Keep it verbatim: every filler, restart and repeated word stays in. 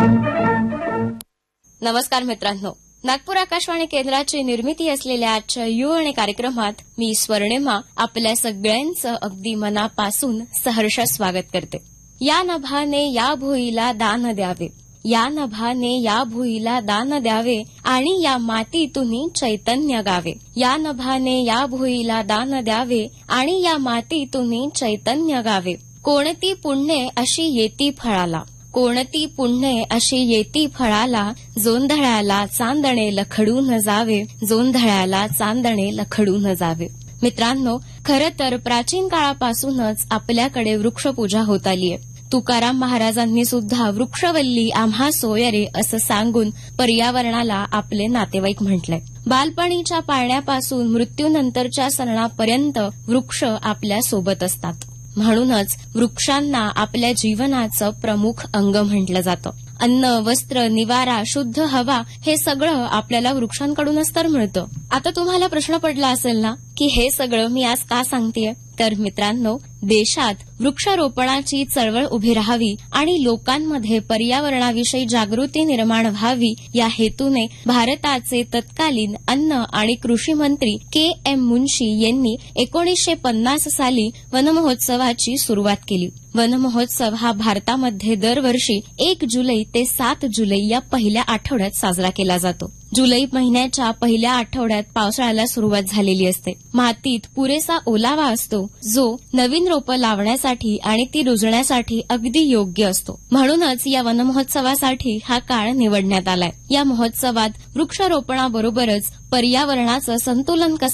नमस्कार मित्रांनो, नागपूर आकाशवाणी केंद्राची निर्मिती असलेल्या आजच्या युववाणी कार्यक्रमात मी स्वर्णिमा आपल्या सगळ्यांचं अगदी मनापासून सहर्ष स्वागत करते. या नभाने या भुईला दान द्यावे, या नभाने या भुईला दान द्यावे आणि या मातीतून चैतन्य गावे. या नभाने या भुईला दान द्यावे आणि या मातीतून चैतन्य गावे. कोणती पुण्ये अशी येती फळाला, कोणती पुण्ये अशी येती फळाला, जोंधळ्याला चांदणे लखडून जावे, जोंधळ्याला चांदणे लखडून जावे. मित्रांनो, खरं तर प्राचीन काळापासूनच आपल्याकडे वृक्षपूजा होत आलीय. तुकाराम महाराजांनी सुद्धा वृक्षवल्ली आम्हा सोयरे असं सांगून पर्यावरणाला आपले नातेवाईक म्हटलंय. बालपणीच्या पाळण्यापासून मृत्यूनंतरच्या सणापर्यंत वृक्ष आपल्या सोबत असतात. म्हणूनच वृक्षांना आपल्या जीवनाचं प्रमुख अंग म्हटलं जातं. अन्न, वस्त्र, निवारा, शुद्ध हवा हे सगळं आपल्याला वृक्षांकडूनच तर मिळतं. आता तुम्हाला प्रश्न पडला असेल ना की हे सगळं मी आज का सांगतेय? तर मित्रांनो, देशात वृक्षारोपणाची चळवळ उभी राहावी आणि लोकांमध्ये पर्यावरणाविषयी जागृती निर्माण व्हावी या हेतूने भारताचे तत्कालीन अन्न आणि कृषी मंत्री के एम मुन्शी यांनी एकोणीसशे पन्नास साली वनमहोत्सवाची सुरुवात केली. वनमहोत्सव हा भारतामध्ये दरवर्षी एक जुलै ते सात जुलै या पहिल्या आठवड्यात साजरा केला जातो. जुलै महिन्याच्या पहिल्या आठवड्यात पावसाळ्याला सुरुवात झालेली असते. मातीत पुरेसा ओलावा असतो, जो नवीन रोपं लावण्यासाठी आणि ती रुजण्यासाठी अगदी योग्य असतो. म्हणूनच या वनमहोत्सवासाठी हा काळ निवडण्यात आलाय. या महोत्सवात वृक्षारोपणाबरोबरच पर्यावरणाचं संतुलन कसं